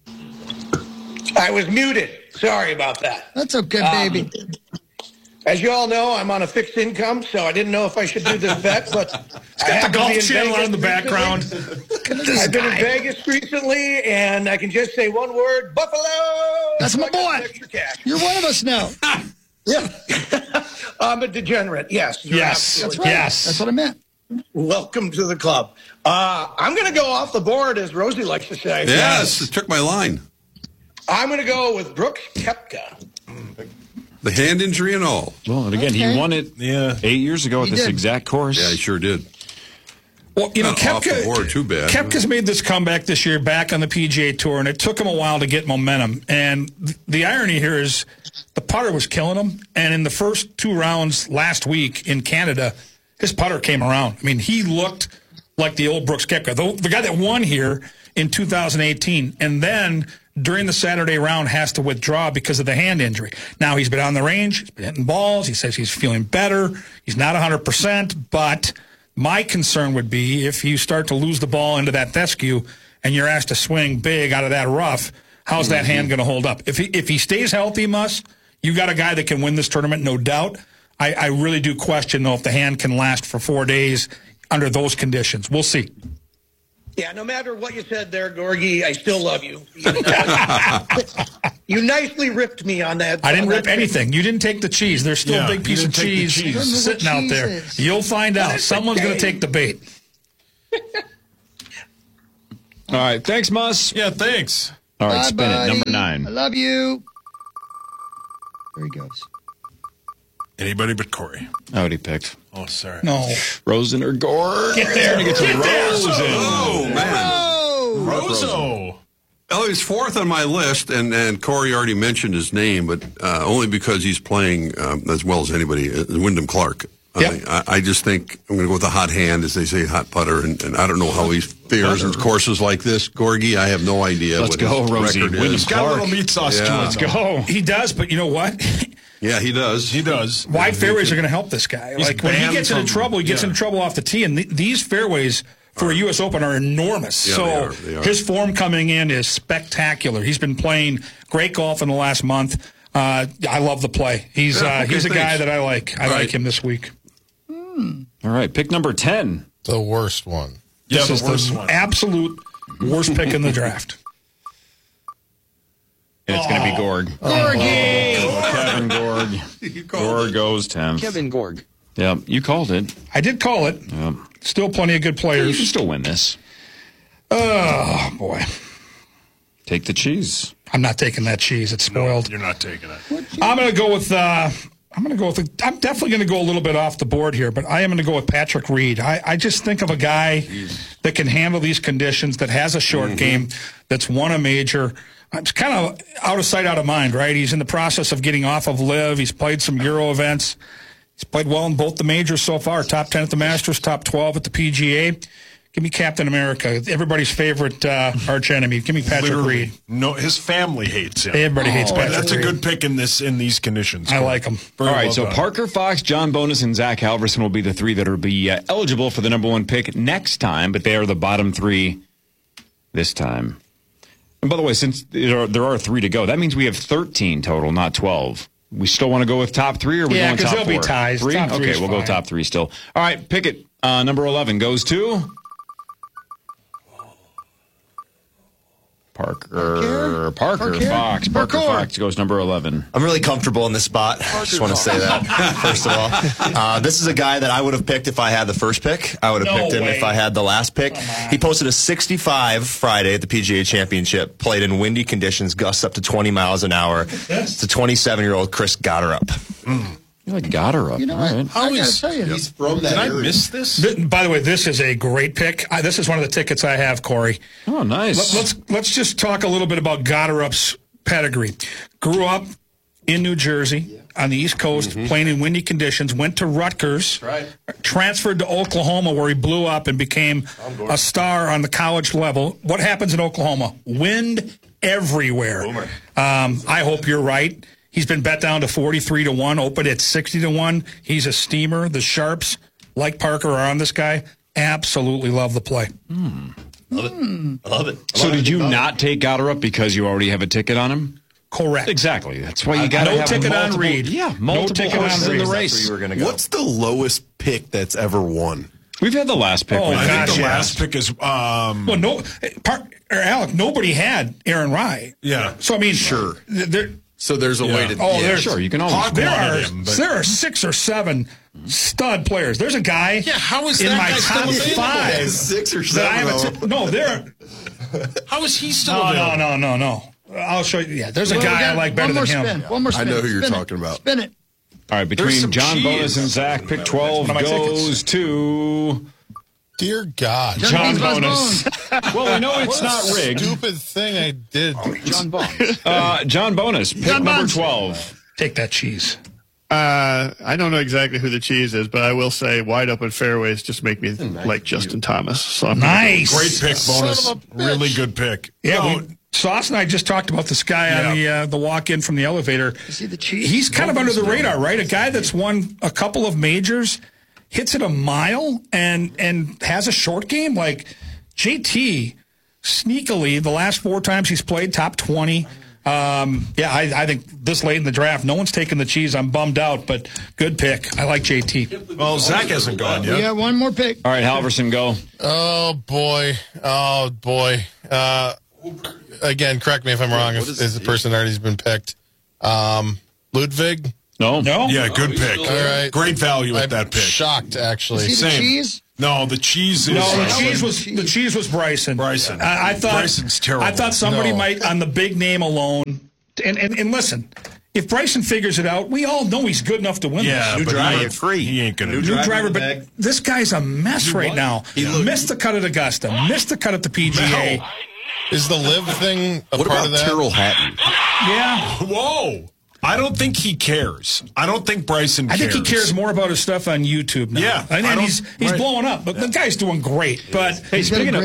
I was muted. Sorry about that. That's okay, baby. As you all know, I'm on a fixed income, so I didn't know if I should do this bet, but It's got the Golf Channel on in the background. I've been in Vegas recently, and I can just say one word: Buffalo. That's my I got boy. extra cash. You're one of us now. Yeah. I'm a degenerate. Yes. You're Yes. absolutely That's right. Yes. That's what I meant. Welcome to the club. I'm going to go off the board, as Rosie likes to say. Yes, it took my line. I'm going to go with Brooks Koepka. The hand injury and all. Well, and again, he won it 8 years ago at this did. exact course. Yeah, he sure did. Well, you know, Not off the board too bad. Koepka's made this comeback this year back on the PGA Tour, and it took him a while to get momentum. And the irony here is the putter was killing him, and in the first 2 rounds last week in Canada, his putter came around. I mean, he looked like the old Brooks Koepka, the guy that won here in 2018, and then during the Saturday round has to withdraw because of the hand injury. Now he's been on the range, he's been hitting balls, he says he's feeling better, he's not 100%, but my concern would be if you start to lose the ball into that fescue and you're asked to swing big out of that rough, how's that hand going to hold up? If he stays healthy, you got a guy that can win this tournament, no doubt. I really do question, though, if the hand can last for 4 days under those conditions. We'll see. You nicely ripped me on that. I didn't on rip that anything. You didn't take the cheese. There's still a big piece of cheese sitting out there. You'll find out. Someone's going to take the bait. All right. Thanks, Mus. Yeah, thanks. All right, Bye, spin it. buddy. Number 9. I love you. There he goes. Anybody but Corey. Oh, what he picked. Oh, sorry. No. Rosen or Gore? Get there. Get to Get there. Rosen. Oh, man. Roso. Well, he's fourth on my list, and Corey already mentioned his name, but only because he's playing as well as anybody, Wyndham Clark. Yep. I just think I'm going to go with the hot hand, as they say, hot putter, and I don't know how he fares in courses like this. Gorgie, I have no idea Let's what go, his Rosie. record Wyndham is. He's got a little meat sauce to it. Let's go. He does, but you know what? Yeah, he does. He does. Wide fairways are going to help this guy. He's Like when he banned gets into from- trouble, he gets into trouble off the tee, and these fairways for a U.S. Open are enormous. Yeah, so they are. his form coming in is spectacular. He's been playing great golf in the last month. I love the play. He's a guy thanks. that I like. I All like right. him this week. All right, pick number 10. The worst one. This Yeah, is the worst the one. absolute worst pick in the draft. And it's going to be Gorg. Kevin Gorg. Gorg goes 10th. Kevin Gorg. Yeah, you called it. I did call it. Yeah. Still plenty of good You players. can still win this. Oh, boy. Take the cheese. I'm not taking that cheese. It's spoiled. You're not taking it. I'm going to go with. I'm definitely going to go a little bit off the board here, but I am going to go with Patrick Reed. I just think of a guy that can handle these conditions, that has a short game, that's won a major. It's kind of out of sight, out of mind, right? He's in the process of getting off of LIV. He's played some Euro events. He's played well in both the majors so far. Top 10 at the Masters, top 12 at the PGA. Give me Captain America, everybody's favorite arch enemy. Give me Patrick Literally, Reed. no, his family hates him. Everybody hates Patrick That's Reed. a good pick in these conditions. I like him. Very All right, well so done. Parker Fox, John Bonus, and Zach Halverson will be the three that will be eligible for the number 1 pick next time, but they are the bottom 3 this time. And by the way, since there are 3 to go, that means we have 13 total, not 12. We still want to go with top 3, or we Yeah, going top 4? because they'll be ties. 3? Top three Okay, is we'll go fine. top 3 still. All right, pick it. Number 11 goes to Parker Fox. Parker Fox goes number 11. I'm really comfortable in this spot. Just want to say that, first of all. This is a guy that I would have picked if I had the first pick. I would have picked him if I had the last pick. He posted a 65 Friday at the PGA Championship, played in windy conditions, gusts up to 20 miles an hour. It's a 27-year-old Chris Gotterup. You like Gotterup. You know All what? right. I gotta tell you, He's from that Did I area. miss this? By the way, this is a great pick. This is one of the tickets I have, Corey. Oh, nice. Let's just talk a little bit about Gotterup's pedigree. Grew up in New Jersey on the East Coast, playing in windy conditions. Went to Rutgers, transferred to Oklahoma, where he blew up and became a star on the college level. What happens in Oklahoma? Wind everywhere. I hope you're right. He's been bet down to 43-1, open at 60-1. He's a steamer. The Sharps, like Parker, are on this guy. Absolutely love the play. Love it. I love it. So did you not take Gotterup because you already have a ticket on him? Correct. Exactly. That's why you got to No have ticket multiple, on Reed. Yeah, No multiple ticket on horses in the Reed. race. That's where you were going to go. What's the lowest pick that's ever won? We've had the last pick. Oh, with I gosh, think the yeah. last pick is Well, no, Alec, nobody had Aaron Rye. yeah. So I mean, Sure. There, So there's a way to. oh, there's sure, you can always Hawk there wanted are him, but- there are 6 or 7 stud players. There's a guy. Yeah, how is in that my guy top still available? 5 6 or that I 7. have no, there. How is he still available? No. I'll show you. Yeah, there's a Well, we guy I got like better one more than him. spin. One more spin. I know who you're Spin it. talking about. Spin it. All right, between some John cheese. Bonus and Zach, pick 12 One of my goes to Dear God. John Buzz Bonus. Well, we know it's What not a rigged. stupid thing I did. John Bonds. John Bonus, pick John number Bonds. 12. Take that cheese. I don't know exactly who the cheese is, but I will say wide open fairways just make me like Justin Thomas. So I'm Nice. Great pick, Bonus. Son of a bitch. Really good pick. Yeah, No, Sauce and I just talked about this guy on the walk-in from the elevator. You see the cheese? He's kind of under the radar, right? A guy that's won a couple of majors, hits it a mile, and has a short game. Like JT, sneakily, the last 4 times he's played, top 20. I think this late in the draft, no one's taking the cheese. I'm bummed out, but good pick. I like JT. well, Zach hasn't gone We yet. got one more pick. All right, Halverson, go. Oh, boy. again, correct me if I'm wrong, is the person that already been picked. Ludwig? No. Yeah, good pick. All right. Great value at I'm that pick. Shocked, actually. Is he the cheese? No, the cheese is. The cheese was Bryson. I thought Bryson's terrible. I thought somebody might on the big name alone. And listen, if Bryson figures it out, we all know he's good enough to win. Yeah, this. but he ain't going to. New driver, but this guy's a mess right now. Missed the cut at Augusta. Missed the cut at the PGA. No. Is the live thing a part of that? Tyrrell Hatton? Yeah. Whoa. I don't think he cares. I don't think Bryson cares. I think he cares more about his stuff on YouTube now. Yeah. And he's blowing up. But the guy's doing great. But hey, speaking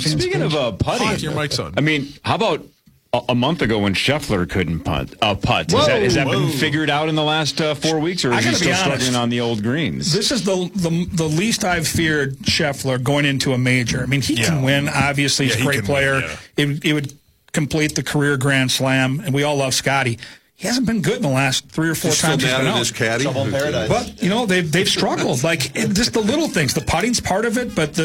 of putting, your mic's on. I mean, how about a month ago when Scheffler couldn't putt? Has that been figured out in the last 4 weeks, or is he still struggling on the old greens? This is the least I've feared Scheffler going into a major. I mean, he can win. Obviously, he's a great player. It would complete the career Grand Slam, and we all love Scotty. He hasn't been good in the last 3 or 4 times he's been out. His caddy. But they've struggled. Like just the little things. The putting's part of it, but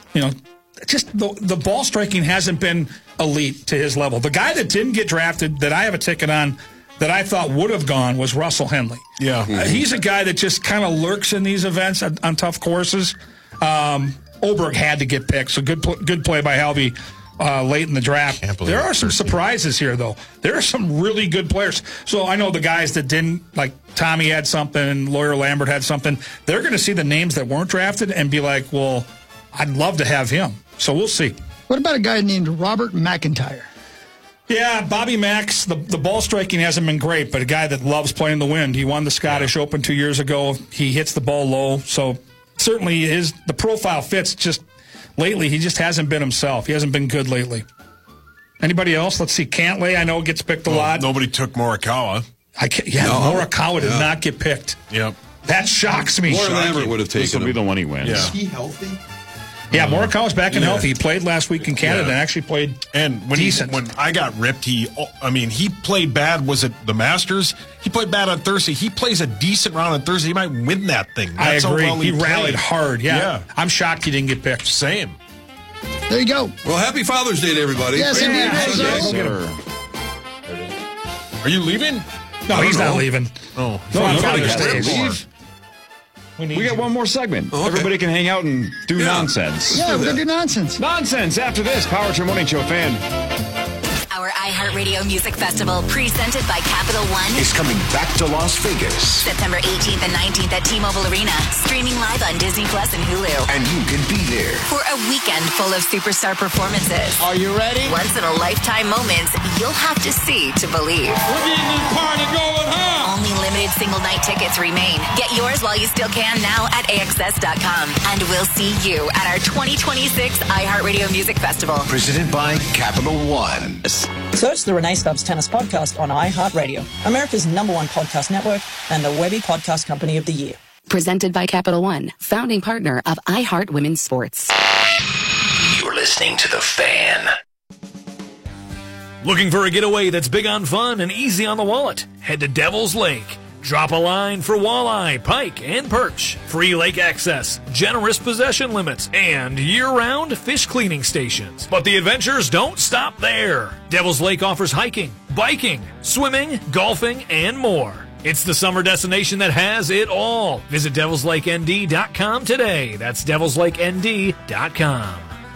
just the ball striking hasn't been elite to his level. The guy that didn't get drafted that I have a ticket on that I thought would have gone was Russell Henley. Yeah, he's a guy that just kind of lurks in these events on tough courses. Oberg had to get picked, so good play by Halvey. Late in the draft. There are some surprises here, though. There are some really good players. So I know the guys that didn't, like Tommy had something, Lawyer Lambert had something. They're going to see the names that weren't drafted and be like, well, I'd love to have him. So we'll see. What about a guy named Robert McIntyre? Yeah, Bobby Max, the ball striking hasn't been great, but a guy that loves playing the wind. He won the Scottish Open 2 years ago. He hits the ball low. So certainly the profile fits. Just lately, he just hasn't been himself. He hasn't been good lately. Anybody else? Let's see. Cantlay, I know, gets picked a lot. Nobody took Morikawa. Morikawa did not get picked. Yep. That shocks me. Lawyer Lambert would have taken This will be the one he wins. Is he healthy? Yeah, Morikawa's back and healthy. He played last week in Canada and actually played decent. When I got ripped, he played bad. Was it the Masters? He played bad on Thursday. He plays a decent round on Thursday. He might win that thing. That's I agree. How well he rallied hard. Yeah. I'm shocked he didn't get picked. Same. There you go. Well, happy Father's Day to everybody. Yes, Are you leaving? No, he's not leaving. Oh, no, Father's Day. We got one more segment. Okay. Everybody can hang out and do nonsense. Yeah, we're going to do nonsense. Nonsense after this. Power Trip Morning Show fan. Our iHeartRadio Music Festival, presented by Capital One, is coming back to Las Vegas. September 18th and 19th at T-Mobile Arena. Streaming live on Disney Plus and Hulu. And you can be there for a weekend full of superstar performances. Are you ready? Once-in-a-lifetime moments you'll have to see to believe. We're getting this party going, huh? Only limited single-night tickets remain. Get yours while you still can now at AXS.com. And we'll see you at our 2026 iHeartRadio Music Festival. Presented by Capital One. Search the Renee Stubbs Tennis Podcast on iHeartRadio, America's #1 podcast network and the Webby Podcast Company of the Year. Presented by Capital One, founding partner of iHeart Women's Sports. You're listening to The Fan. Looking for a getaway that's big on fun and easy on the wallet? Head to Devil's Lake. Drop a line for walleye, pike, and perch. Free lake access, generous possession limits, and year-round fish cleaning stations. But the adventures don't stop there. Devil's Lake offers hiking, biking, swimming, golfing, and more. It's the summer destination that has it all. Visit devilslakend.com today. That's devilslakend.com.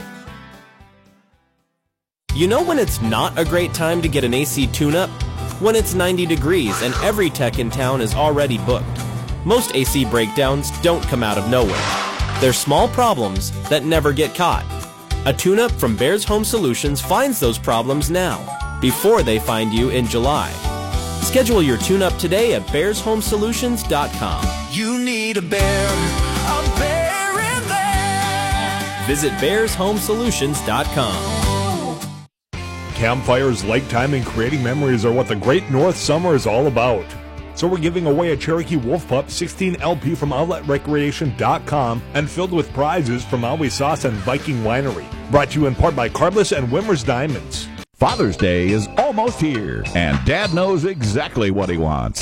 You know when it's not a great time to get an AC tune-up? When it's 90 degrees and every tech in town is already booked. Most AC breakdowns don't come out of nowhere. They're small problems that never get caught. A tune-up from Bears Home Solutions finds those problems now, before they find you in July. Schedule your tune-up today at bearshomesolutions.com. You need a bear in there. Visit bearshomesolutions.com. Campfires, lake time, and creating memories are what the Great North Summer is all about. So we're giving away a Cherokee Wolf Pup 16 LP from OutletRecreation.com and filled with prizes from Maui Sauce and Viking Winery. Brought to you in part by Carbless and Wimmer's Diamonds. Father's Day is almost here, and Dad knows exactly what he wants.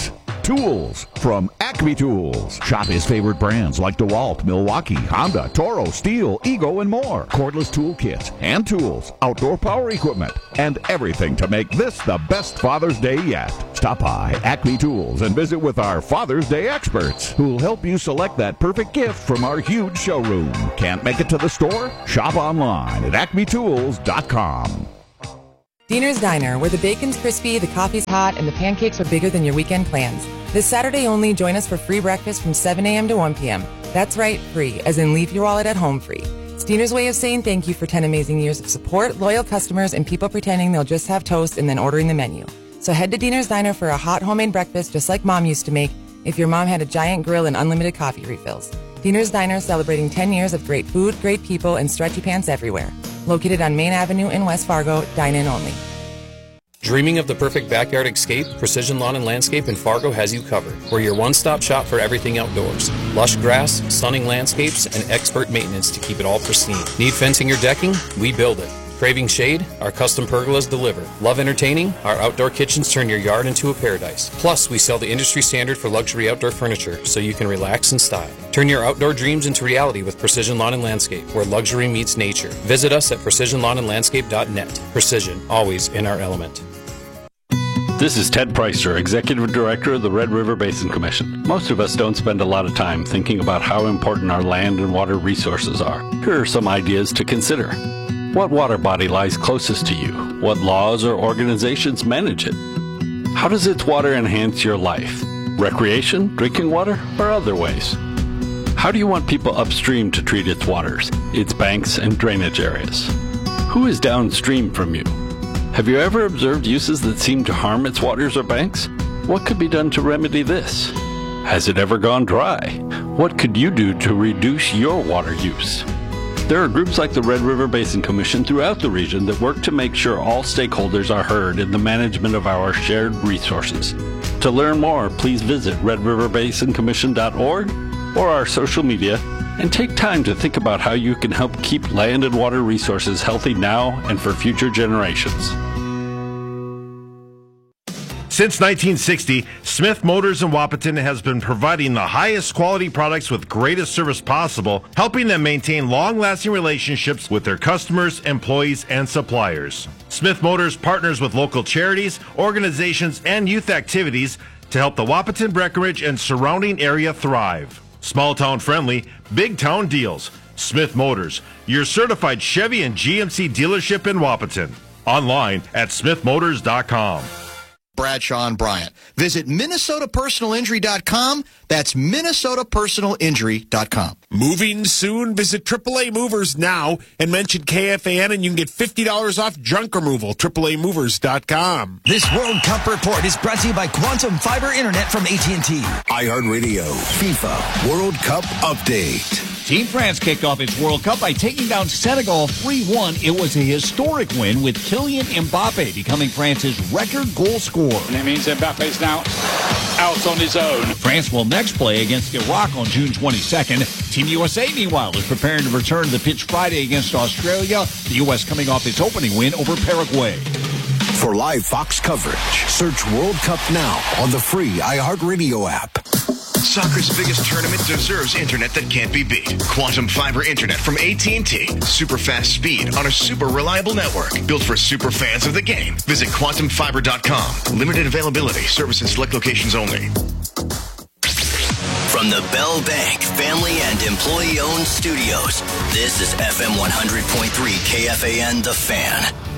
Tools from Acme Tools. Shop his favorite brands like DeWalt, Milwaukee, Honda, Toro, Steel, Ego, and more. Cordless tool kits, hand tools, outdoor power equipment, and everything to make this the best Father's Day yet. Stop by Acme Tools and visit with our Father's Day experts who'll help you select that perfect gift from our huge showroom. Can't make it to the store? Shop online at acmetools.com. Diener's Diner, where the bacon's crispy, the coffee's hot, and the pancakes are bigger than your weekend plans. This Saturday only, join us for free breakfast from 7 a.m. to 1 p.m. That's right, free, as in leave your wallet at home free. It's Diener's way of saying thank you for 10 amazing years of support, loyal customers, and people pretending they'll just have toast and then ordering the menu. So head to Diener's Diner for a hot homemade breakfast just like Mom used to make if your mom had a giant grill and unlimited coffee refills. Diener's Diner celebrating 10 years of great food, great people, and stretchy pants everywhere. Located on Main Avenue in West Fargo, dine-in only. Dreaming of the perfect backyard escape? Precision Lawn and Landscape in Fargo has you covered. We're your one-stop shop for everything outdoors. Lush grass, stunning landscapes, and expert maintenance to keep it all pristine. Need fencing or decking? We build it. Craving shade? Our custom pergolas deliver. Love entertaining? Our outdoor kitchens turn your yard into a paradise. Plus, we sell the industry standard for luxury outdoor furniture, so you can relax in style. Turn your outdoor dreams into reality with Precision Lawn and Landscape, where luxury meets nature. Visit us at precisionlawnandlandscape.net. Precision, always in our element. This is Ted Preister, Executive Director of the Red River Basin Commission. Most of us don't spend a lot of time thinking about how important our land and water resources are. Here are some ideas to consider. What water body lies closest to you? What laws or organizations manage it? How does its water enhance your life? Recreation, drinking water, or other ways? How do you want people upstream to treat its waters, its banks and drainage areas? Who is downstream from you? Have you ever observed uses that seem to harm its waters or banks? What could be done to remedy this? Has it ever gone dry? What could you do to reduce your water use? There are groups like the Red River Basin Commission throughout the region that work to make sure all stakeholders are heard in the management of our shared resources. To learn more, please visit redriverbasincommission.org or our social media and take time to think about how you can help keep land and water resources healthy now and for future generations. Since 1960, Smith Motors in Wahpeton has been providing the highest quality products with greatest service possible, helping them maintain long-lasting relationships with their customers, employees, and suppliers. Smith Motors partners with local charities, organizations, and youth activities to help the Wahpeton, Breckenridge, and surrounding area thrive. Small town friendly, big town deals. Smith Motors, your certified Chevy and GMC dealership in Wahpeton. Online at smithmotors.com. Bradshaw and Bryant. Visit MinnesotaPersonalInjury.com. That's MinnesotaPersonalInjury.com. Moving soon? Visit AAA Movers now and mention KFAN and you can get $50 off junk removal. AAAMovers.com. This World Cup report is brought to you by Quantum Fiber Internet from AT&T. iHeartRadio, FIFA World Cup Update. Team France kicked off its World Cup by taking down Senegal 3-1. It was a historic win with Kylian Mbappe becoming France's record goal scorer. And it means Mbappe's now out on his own. France will next play against Iraq on June 22nd. Team USA, meanwhile, is preparing to return to the pitch Friday against Australia. The U.S. coming off its opening win over Paraguay. For live Fox coverage, search World Cup now on the free iHeartRadio app. Soccer's biggest tournament deserves internet that can't be beat. Quantum Fiber Internet from AT&T. Super fast speed on a super reliable network. Built for super fans of the game. Visit quantumfiber.com. Limited availability. Service in select locations only. From the Bell Bank family and employee-owned studios, this is FM 100.3 KFAN The Fan.